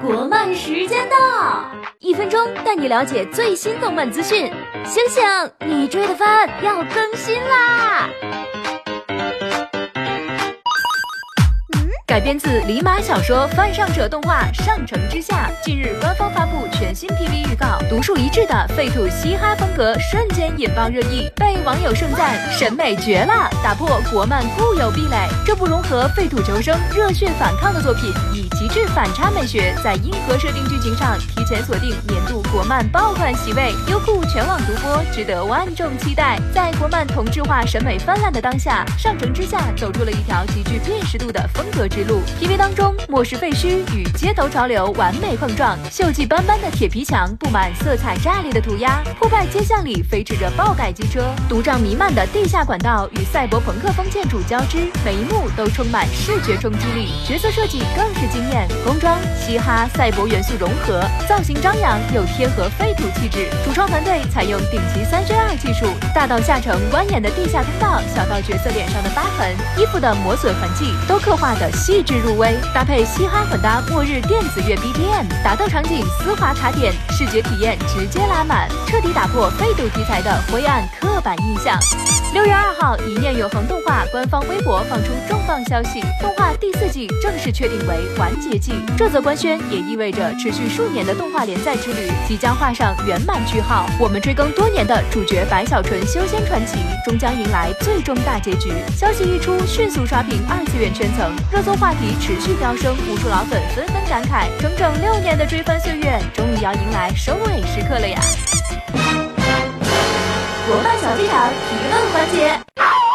国漫时间到，1分钟带你了解最新动漫资讯。醒醒，你追的番要更新啦！改编自李马小说《犯上者》动画《上城之下》，近日官方发布全新 PV 预告，独树一帜的废土嘻哈风格瞬间引爆热议，被网友盛赞审美绝了，打破国漫固有壁垒。这部融合废土求生、热血反抗的作品，以极致反差美学，在硬核设定剧情上提前锁定年度国漫爆款席位，优酷全网独播，值得万众期待。在国漫同质化审美泛滥的当下，《上城之下》走出了一条极具辨识度的风格之路。PV 当中，末世废墟与街头潮流完美碰撞，锈迹斑斑的铁皮墙布满色彩炸裂的涂鸦，破败街巷里飞驰着爆改机车，毒瘴弥漫的地下管道与赛博朋克风建筑交织，每一幕都充满视觉冲击力，角色设计更是惊艳，工装、嘻哈、赛博元素融合，造型张扬又贴合废土气质。主创团队采用顶级3J2技术，大到下沉蜿蜒的地下通道，小到角色脸上的疤痕、衣服的磨损痕迹，都刻画的细致入微，搭配嘻哈混搭末日电子乐 BGM， 打斗场景丝滑卡点，视觉体验直接拉满，彻底打破废土题材的灰暗刻板印象。6月2号，一念永恒动画官方微博放出重磅消息，动画第4季正式确定为完结季。这则官宣也意味着持续数年的动画连载之旅即将画上圆满句号。我们追更多年的主角白小纯修仙传奇终将迎来最终大结局。消息一出，迅速刷屏2次元圈层，热搜话题持续飙升，无数老粉纷纷感慨，整整6年的追番岁月终于要迎来收尾时刻了呀！国漫小剧场评论环节。